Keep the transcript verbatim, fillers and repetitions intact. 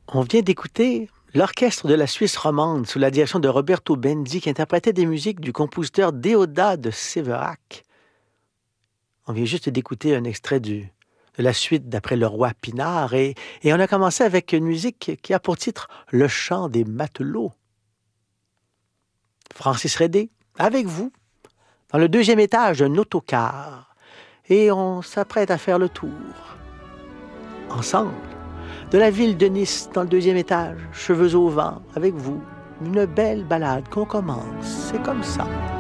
On vient d'écouter l'orchestre de la Suisse romande sous la direction de Roberto Benzi qui interprétait des musiques du compositeur Déodat de Séverac. On vient juste d'écouter un extrait du, de la suite d'après le roi Pinard et, et on a commencé avec une musique qui a pour titre Le chant des matelots. Francis Redé, avec vous, dans le deuxième étage d'un autocar. Et on s'apprête à faire le tour, ensemble, de la ville de Nice dans le deuxième étage, cheveux au vent, avec vous. Une belle balade qu'on commence, c'est comme ça.